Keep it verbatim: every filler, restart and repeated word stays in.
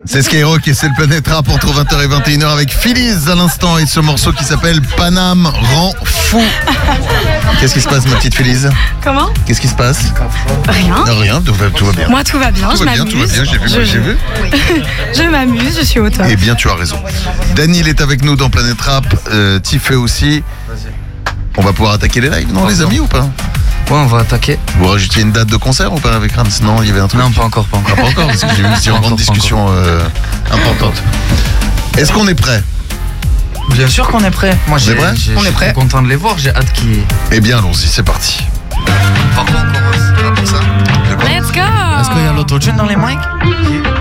C'est Skyrock et c'est le Planète Rap entre vingt heures et vingt et une heures avec Phyllis à l'instant et ce morceau qui s'appelle Paname rend fou. Qu'est-ce qui se passe ma petite Phyllis? Comment? Qu'est-ce qui se passe? Rien. Non, rien, tout va, tout va bien. Moi tout va bien, Tout je va bien, m'amuse. tout va bien, j'ai vu, je... moi j'ai vu. je m'amuse, je suis au top. Eh bien tu as raison. Daniel est avec nous dans Planète Rap, euh, Tiffé aussi. On va pouvoir attaquer les lives, non les amis ou pas? Ouais, on va attaquer. Vous rajoutiez une date de concert ou pas avec Rams? Non, il y avait un truc. Non, pas encore, pas encore. Ah, pas encore, parce que j'ai vu que c'est une grande discussion euh, importante. Est-ce qu'on est prêt? Bien sûr qu'on est prêt. Moi, j'ai, prêt j'ai, On est je suis prêt. trop content de les voir. J'ai hâte qu'ils. Eh bien, allons-y, c'est parti. Par contre, on commence. Ah, comme ça. De quoi? Let's go. Est-ce qu'il y a l'autotune dans les mics?